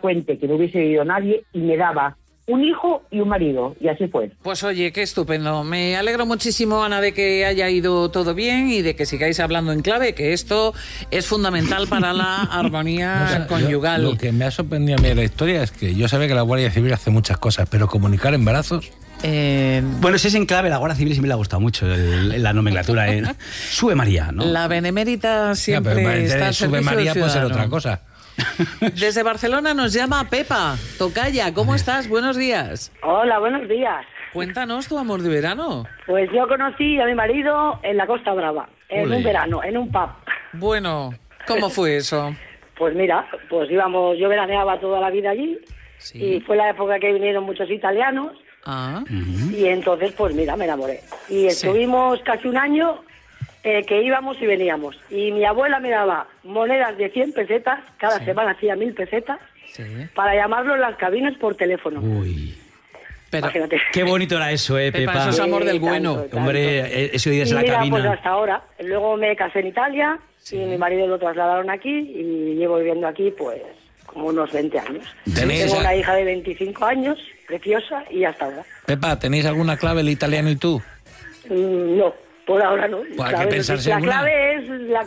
elocuente que no hubiese vivido nadie, y me daba un hijo y un marido, y así fue. Pues oye, qué estupendo. Me alegro muchísimo, Ana, de que haya ido todo bien y de que sigáis hablando en clave, que esto es fundamental para la armonía conyugal. Lo que me ha sorprendido a mí de la historia es que yo sabía que la Guardia Civil hace muchas cosas, pero comunicar embarazos... Bueno, si es en clave, la Guardia Civil siempre le ha gustado mucho la nomenclatura. Sube María, ¿no? La Benemérita siempre está al Sube servicio María del puede ser ciudadano. otra cosa. Desde Barcelona nos llama Pepa. Tocaya, ¿cómo estás? Buenos días. Hola, buenos días. Cuéntanos tu amor de verano. Pues yo conocí a mi marido en la Costa Brava, en un verano, en un pub. Bueno, ¿cómo fue eso? Pues mira, pues íbamos, yo veraneaba toda la vida allí, Sí. y fue la época que vinieron muchos italianos, Ah, y entonces pues mira, me enamoré. Y estuvimos casi un año que íbamos y veníamos. Y mi abuela me daba monedas de 100 pesetas, cada semana hacía 1000 pesetas, sí. para llamarlo en las cabinas por teléfono. Uy, Pero, Imagínate. qué bonito era eso, Pepa, Pepa. eso es amor del Tanto, bueno. tanto. Hombre, eso de irse Y a la mira, cabina. pues hasta ahora. Luego me casé en Italia y mi marido lo trasladaron aquí y llevo viviendo aquí pues como unos 20 años. ¿Tenéis Tengo una hija de 25 años, preciosa, y hasta ahora. Pepa, ¿tenéis alguna clave el italiano y tú? No, por ahora no. Pues hay que ¿Sabes? pensarse La en una. clave es la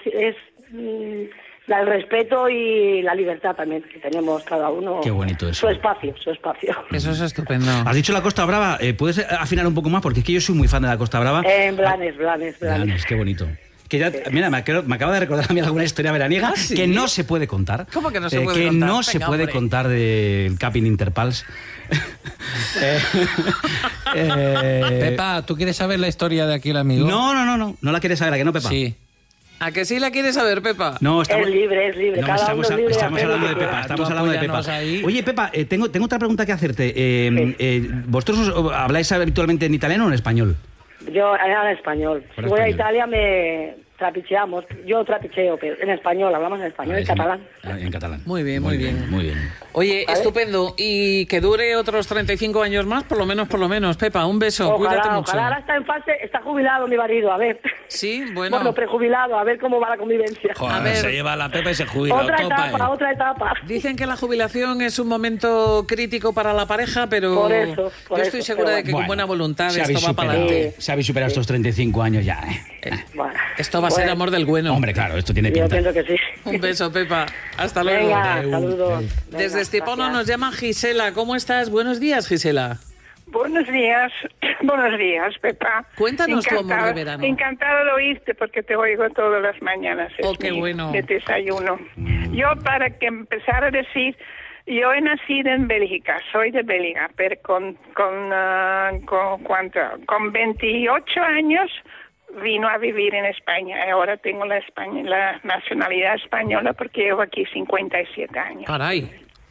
el respeto y la libertad también, que tenemos cada uno. Qué bonito eso. Su espacio, su espacio. Eso es estupendo. Has dicho la Costa Brava, ¿puedes afinar un poco más? Porque es que yo soy muy fan de la Costa Brava. En Blanes. Blanes, qué bonito. Que ya, mira, me acaba de recordar a mí alguna historia veraniega ¿Sí? que no se puede contar. ¿Cómo que no se puede que contar? no se Venga, puede hombre. contar del Camping Interpals. Pepa, ¿tú quieres saber la historia de aquí el amigo? No la quieres saber, ¿a que no, Pepa? Sí. ¿A que sí la quieres saber, Pepa? No, estamos, Es libre. no, Cada uno es libre de estamos hacer lo hablando que de Pepa. quiera. Estamos Tú hablando de Pepa. apóyanos ahí. Oye, Pepa, tengo otra pregunta que hacerte. ¿Vosotros habláis habitualmente en italiano o en español? Yo era en español. Si voy a Italia me trapicheamos. Yo trapicheo, pero en español, hablamos en español, en catalán. En catalán. Muy bien, muy bien. Muy bien. Oye, estupendo. Y que dure otros 35 años más, por lo menos. Pepa, un beso. Cuídate mucho. Ojalá, ahora está en fase, está jubilado mi marido, a ver. Sí, bueno. Bueno, prejubilado, a ver cómo va la convivencia. Joder, A ver. se lleva la Pepa y se jubila. Otra etapa. Dicen que la jubilación es un momento crítico para la pareja, pero Por eso, yo estoy segura de que con buena voluntad esto va para adelante. Se habéis superado estos 35 años ya. Bueno, Esto va a ser amor del bueno. Hombre, claro, esto tiene yo pinta. pienso que sí. Un beso, Pepa. Hasta luego. Venga, saludos. Desde Venga, Estepona gracias. nos llama Gisela. ¿Cómo estás? Buenos días, Gisela. Buenos días, Pepa. Cuéntanos tu amor de verano. Encantada de oírte porque te oigo todas las mañanas. Oh, qué bueno. De desayuno. Yo, para que empezar a decir, yo he nacido en Bélgica, soy de Bélgica, pero con 28 años vino a vivir en España. Ahora tengo la nacionalidad española porque llevo aquí 57 años. Caray.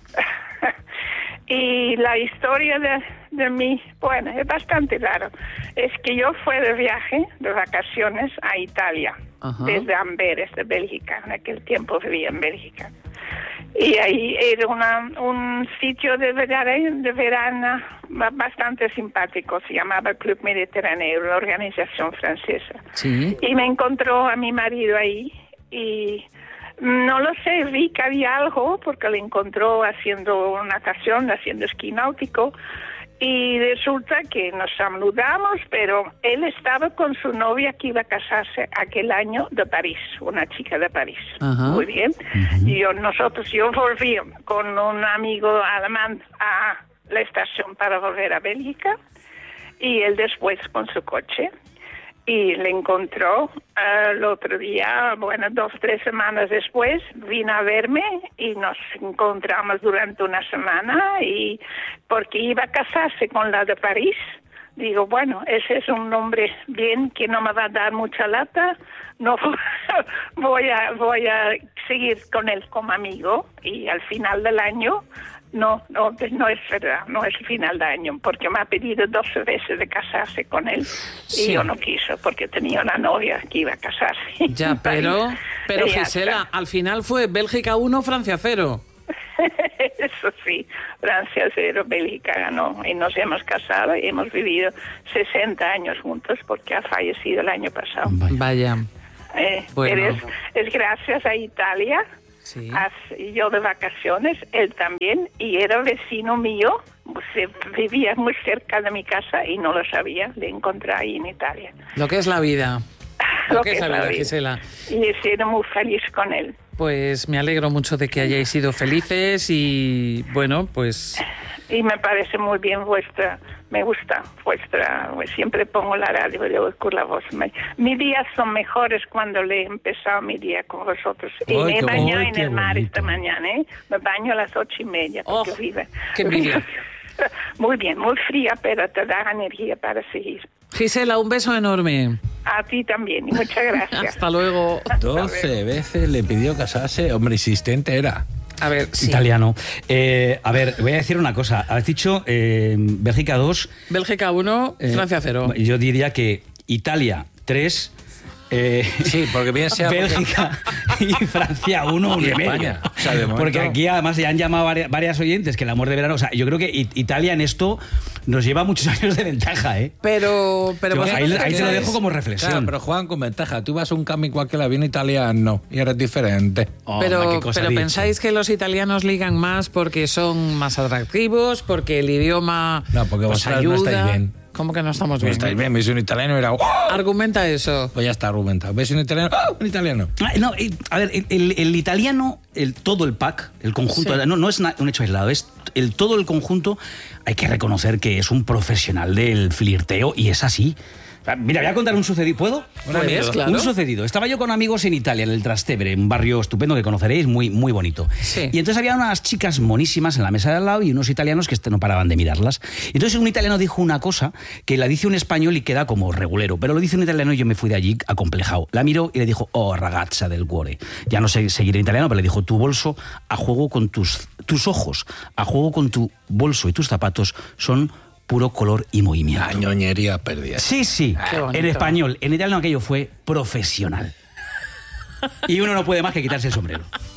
Y la historia de mí, bueno, es bastante raro. Es que yo fui de viaje, de vacaciones, a Italia, Ajá. desde Amberes, de Bélgica. En aquel tiempo vivía en Bélgica. Y ahí era un sitio de verano bastante simpático. Se llamaba Club Mediterráneo, una organización francesa. Sí. Y me encontró a mi marido ahí y no lo sé, vi que había algo porque le encontró haciendo natación, haciendo esquí náutico, y resulta que nos saludamos, pero él estaba con su novia que iba a casarse aquel año de París, una chica de París. Ajá. Muy bien. Y yo volví con un amigo alemán a la estación para volver a Bélgica, y él después con su coche. Y le encontró el otro día, 2-3 semanas después, vino a verme y nos encontramos durante una semana, y porque iba a casarse con la de París, digo, bueno, ese es un nombre bien que no me va a dar mucha lata, no voy a seguir con él como amigo, y al final del año no es verdad, no es el final de año, porque me ha pedido 12 veces de casarse con él, Sí. y yo no quiso porque tenía una novia que iba a casarse. Ya, pero Y ya Gisela, está. al final fue Bélgica 1, Francia 0. Eso sí, Francia 0, Bélgica ganó, y nos hemos casado y hemos vivido 60 años juntos porque ha fallecido el año pasado. Vaya. Pero Bueno. es gracias a Italia Sí. Yo de vacaciones, él también, y era vecino mío, vivía muy cerca de mi casa y no lo sabía, le encontré ahí en Italia. Lo que es la vida. Lo que es la vida, Gisela. Y he sido muy feliz con él. Pues me alegro mucho de que hayáis sido felices y bueno, pues... Y me parece muy bien me gusta vuestra, siempre pongo la radio y oigo la voz. Mis días son mejores cuando le he empezado mi día con vosotros. Y me he bañado en el mar esta mañana, ¿eh? Me baño a las 8:30 porque vive. ¡Qué envidia! Muy bien, muy fría, pero te da energía para seguir. Gisela, un beso enorme. A ti también, y muchas gracias. Hasta luego. 12 veces le pidió casarse. Hombre, insistente era. A ver, sí. Italiano. A ver, voy a decir una cosa. Has dicho Bélgica 2. Bélgica 1, Francia 0. Yo diría que Italia 3. Sí, porque bien sea Bélgica y Francia 1 y España. O sea, de momento... Porque aquí además ya han llamado varias oyentes que el amor de verano. O sea, yo creo que Italia en esto nos lleva muchos años de ventaja, ¿eh? Pero ahí te lo dejo como reflexión. Claro, pero juegan con ventaja. Tú vas a un camping cualquiera bien italiano y eres diferente. Pero pensáis que los italianos ligan más porque son más atractivos, porque el idioma no, porque os vosotros ayuda. no estáis bien. ¿Cómo que no estamos No bien? estáis bien. Ves un italiano y era... Argumenta eso. Pues ya está argumentado. ¿Ves un italiano? Un italiano. No, a ver, el italiano, todo el pack, el conjunto, Sí. no es un hecho aislado, es todo el conjunto. Hay que reconocer que es un profesional del flirteo y es así. Mira, voy a contar un sucedido. ¿Puedo? Pues, claro. Un sucedido. Estaba yo con amigos en Italia, en el Trastevere, un barrio estupendo que conoceréis, muy, muy bonito. Sí. Y entonces había unas chicas monísimas en la mesa de al lado y unos italianos que no paraban de mirarlas. Y entonces un italiano dijo una cosa que la dice un español y queda como regulero, pero lo dice un italiano y yo me fui de allí acomplejado. La miró y le dijo, oh, ragazza del cuore. Ya no sé seguir en italiano, pero le dijo, tu bolso a juego con tus ojos, a juego con tu bolso y tus zapatos son puro color y movimiento. La ñoñería perdida. Sí, sí. En español. En italiano aquello fue profesional. Y uno no puede más que quitarse el sombrero.